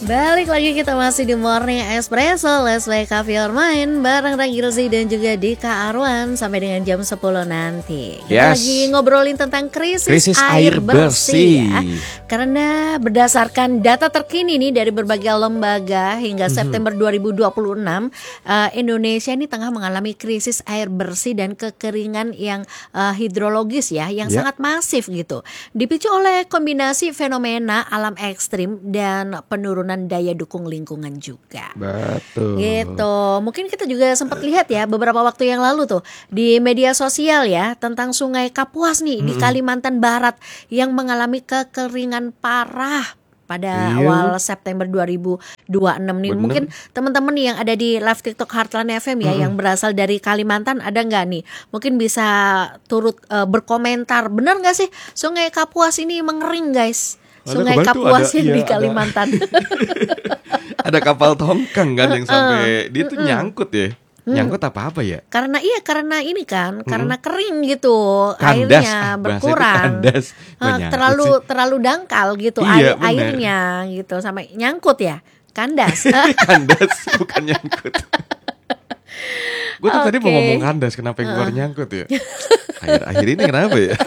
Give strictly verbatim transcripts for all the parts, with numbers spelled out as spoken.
Balik lagi kita masih di Morning Espresso, Let's Wake Up Your Mind bareng Ragilzi dan juga Dika Arwan sampai dengan jam sepuluh nanti. Kita Yes. lagi ngobrolin tentang krisis, Krisis air air bersih, bersih. ya. Karena berdasarkan data terkini nih dari berbagai lembaga hingga September dua ribu dua puluh enam, uh, Indonesia ini tengah mengalami krisis air bersih dan kekeringan yang uh, hidrologis ya, yang Ya. sangat masif gitu. Dipicu oleh kombinasi fenomena alam ekstrim dan penurunan daya dukung lingkungan juga. Betul. Gitu. Mungkin kita juga sempat lihat ya beberapa waktu yang lalu tuh di media sosial ya tentang Sungai Kapuas nih di Kalimantan Barat yang mengalami kekeringan parah pada Iya. awal September dua ribu dua puluh enam nih. Bener. Mungkin teman-teman nih yang ada di live TikTok Heartland F M ya yang berasal dari Kalimantan ada nggak nih? Mungkin bisa turut uh, berkomentar. Benar nggak sih Sungai Kapuas ini mengering guys? Ada Sungai kemarin tuh Kapuas ada- yang iya, di ada. Kalimantan. Ada kapal tongkang kan yang sampai dia tuh nyangkut ya. Nyangkut apa apa ya? Karena iya karena ini kan karena kering gitu Kandas, airnya ah, bahasa itu berkurang. kandas. Kok Ah, nyangkut terlalu sih? terlalu dangkal gitu Iya, air bener. airnya gitu sampai nyangkut ya. Kandas. Kandas bukan nyangkut. Gue tuh tadi mau Oke. ngomong kandas, kenapa yang keluar nyangkut ya? Akhir-akhir ini kenapa ya?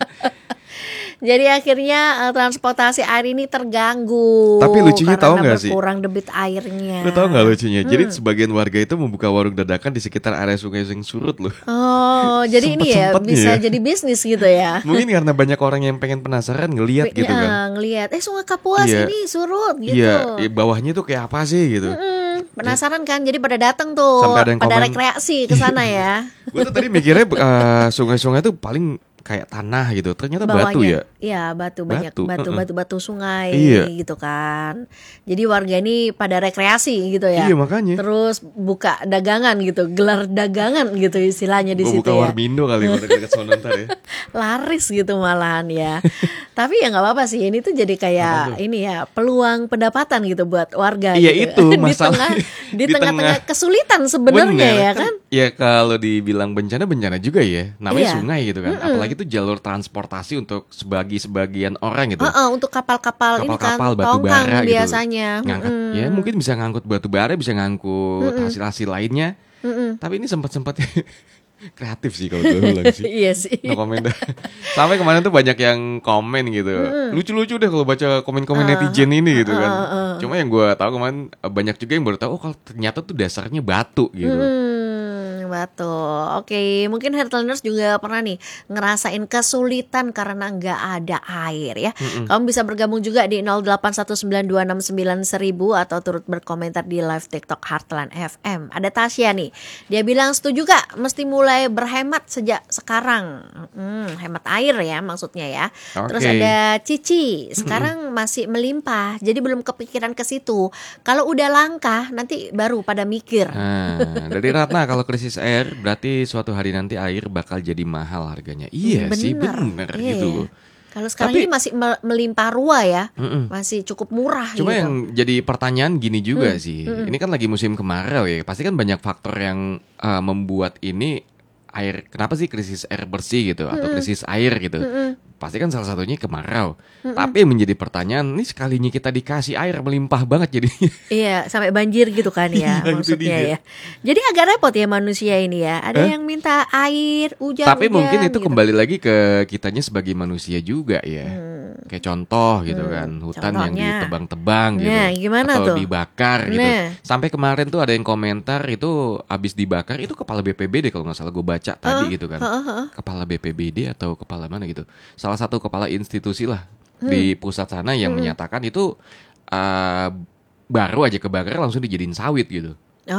Jadi akhirnya eh, transportasi air ini terganggu. Tapi lucunya karena tahu nggak sih? berkurang debit airnya. Lu tau gak lucunya? Jadi sebagian warga itu membuka warung dadakan di sekitar area sungai yang surut loh. Oh, jadi ini ya Sempet-sempetnya bisa ya. jadi bisnis gitu ya. Mungkin karena banyak orang yang pengen penasaran ngeliat gitu kan. Ya, ngelihat eh Sungai Kapuas Iya. ini surut gitu. Iya, ya, bawahnya tuh kayak apa sih gitu. Hmm, penasaran kan? Jadi pada datang tuh, Sampai ada yang pada komen. rekreasi ke sana ya. Gue tuh tadi mikirnya eh, sungai-sungai tuh paling kayak tanah gitu. Ternyata batu ya. Iya, batu banyak Batu, batu uh-uh. batu batu sungai Iya. gitu kan. Jadi warga ini pada rekreasi gitu ya. Iya, makanya. Terus buka dagangan gitu, gelar dagangan gitu istilahnya di Gue situ buka ya. Warmindo kali pada dekat sono ntar ya. Laris gitu malahan ya. Tapi ya nggak apa-apa sih. Ini tuh jadi kayak ini ya peluang pendapatan gitu buat warga. Iya, gitu. itu di masalah. tengah di, Di tengah-tengah tengah. kesulitan sebenarnya Bener, ya kan. Ya kalau dibilang bencana bencana juga ya. Namanya Iya. sungai gitu kan. Apalagi itu jalur transportasi untuk sebagi sebagian orang gitu. Heeh, untuk kapal-kapal ini kan Kapal-kapal batu tongkang bara gitu. biasanya. Ngangkat, Mm-mm. ya mungkin bisa ngangkut batu bara, bisa ngangkut hasil-hasil lainnya. Tapi ini sempat-sempat kreatif sih kalau gue bilang sih. Iya sih. No komen dah. Sampai kemarin tuh banyak yang komen gitu. Lucu-lucu deh kalau baca komen-komen netizen ini gitu kan. Cuma yang gue tahu kemarin eh, banyak juga yang baru tahu oh kalau ternyata tuh dasarnya batu gitu. Hmm, batu. Oke, mungkin Heartlanders juga pernah nih ngerasain kesulitan karena nggak ada air ya. Kamu bisa bergabung juga di nol delapan satu sembilan dua enam sembilan seribu atau turut berkomentar di live TikTok Heartland F M. Ada Tasya nih. Dia bilang setuju gak mesti mulai berhemat sejak sekarang. Hmm, hemat air ya maksudnya ya. Terus Oke. ada Cici. Sekarang masih melimpah. Jadi belum kepikiran ke situ. Kalau udah langka nanti baru pada mikir. Nah, dari Ratna kalau krisis air berarti suatu hari nanti air bakal jadi mahal harganya. Iya sih bener Iya. gitu loh. Kalau sekarang Tapi- ini masih me- melimpah ruah ya, Mm-mm. masih cukup murah Cuma gitu. yang jadi pertanyaan gini juga sih. Ini kan lagi musim kemarau ya. Pasti kan banyak faktor yang uh, membuat ini air kenapa sih krisis air bersih gitu atau krisis air gitu. Pasti kan salah satunya kemarau. Tapi yang menjadi pertanyaan, ini sekalinya kita dikasih air melimpah banget jadi. Iya, sampai banjir gitu kan ya Iya, itu maksudnya dia. ya. Jadi agak repot ya manusia ini ya. Ada Eh? yang minta air, hujan. Tapi mungkin itu gitu. kembali lagi ke kitanya sebagai manusia juga ya. Kayak contoh gitu kan, hutan yang Contohnya. ditebang-tebang gitu. Nah, gimana atau tuh? dibakar gitu. Nah. Sampai kemarin tuh ada yang komentar itu abis dibakar itu kepala B P B D kalau nggak salah gue baca tadi gitu kan. Kepala B P B D atau kepala mana gitu. Salah satu kepala institusi lah di pusat sana yang menyatakan itu uh, baru aja kebakar langsung dijadiin sawit gitu.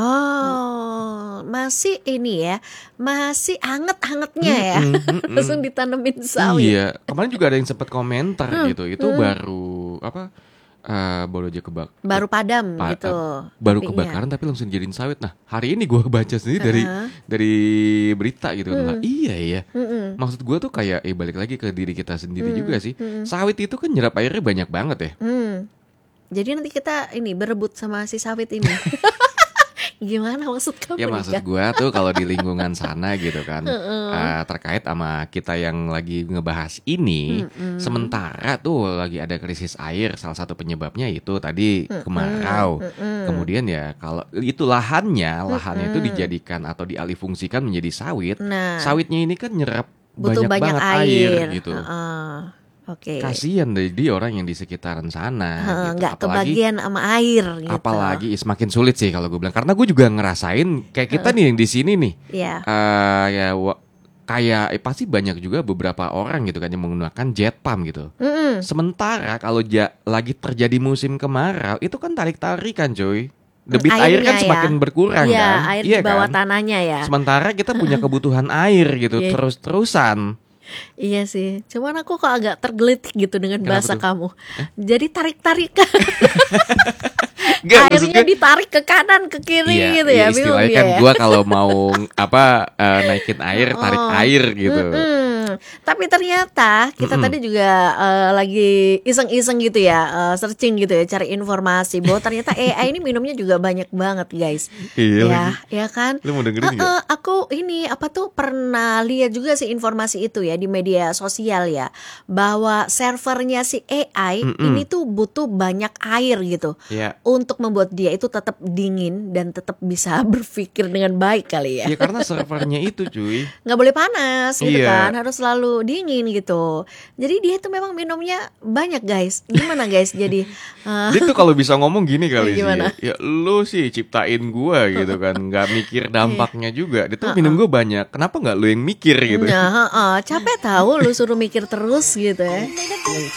Oh, masih ini ya, masih anget-angetnya ya, langsung ditanemin sawit. Iya, kemarin juga ada yang sempat komentar gitu. Itu baru apa? eh, baru aja kebak. Baru padam Pa- gitu. eh, baru apinya. kebakaran tapi langsung jadiin sawit. Nah, hari ini gue baca sendiri dari dari berita gitu. Lah, iya iya. Maksud gue tuh kayak eh balik lagi ke diri kita sendiri juga sih. Sawit itu kan nyerap airnya banyak banget ya. Hmm. Jadi nanti kita ini berebut sama si sawit ini. Gimana maksud kamu Ya nih, maksud Kak? gua tuh kalau di lingkungan sana gitu kan, eh, terkait sama kita yang lagi ngebahas ini, Mm-mm. sementara tuh lagi ada krisis air, salah satu penyebabnya itu tadi Mm-mm. kemarau. Mm-mm. Kemudian ya kalau itu lahannya, lahannya itu Mm-mm. dijadikan atau dialihfungsikan menjadi sawit. Nah, Sawitnya ini kan nyerap butuh banyak banyak banget air air. gitu. Heeh. Oke. Kasian deh dia orang yang di sekitaran sana Heeh, gitu. nggak Apalagi kebagian sama air gitu. apalagi semakin sulit sih kalau gue bilang, karena gue juga ngerasain kayak kita nih yang di sini nih. Ya. eh ya wa- kayak eh, pasti banyak juga beberapa orang gitu kan yang menggunakan jet pump gitu. Mm-mm. Sementara kalau ja- lagi terjadi musim kemarau itu kan tarik-tarikan coy. Debit Mm, air kan airnya ya. semakin berkurang Iya, kan. air Iya di bawah kan? tanahnya ya. Sementara kita punya kebutuhan air gitu Iya. terus-terusan. Iya sih. Cuman aku kok agak tergelitik gitu dengan Kenapa bahasa tuh? kamu. Jadi tarik-tarikan. Enggak, maksud Airnya gue- ditarik ke kanan ke kiri Iya, gitu iya, ya. Bingung istilahnya dia kan ya. gue kalau mau apa eh, naikin air, tarik Oh. air gitu. Mm-mm. Tapi ternyata kita Mm-mm. tadi juga eh, lagi iseng-iseng gitu ya, eh, searching gitu ya, cari informasi bahwa ternyata A I ini minumnya juga banyak banget guys. Iya Ya, lagi. ya kan? Lu mau dengerin nggak? Eh, aku ini apa tuh pernah lihat juga sih informasi itu ya di media sosial ya, bahwa servernya si A I Mm-mm. ini tuh butuh banyak air gitu Iya. untuk membuat dia itu tetap dingin dan tetap bisa berpikir dengan baik kali ya. Ya karena servernya itu cuy. Nggak boleh panas gitu Iya. kan, harus selalu dingin gitu. Jadi dia itu memang minumnya banyak guys. Gimana guys? Jadi eh, Dia tuh kalau bisa ngomong gini kali Gimana? sih. Ya lu sih ciptain gua gitu kan, nggak mikir dampaknya juga. Dia tuh minum gua banyak. Kenapa nggak lu yang mikir gitu? nah, heeh, capek tahu lu suruh mikir terus gitu ya.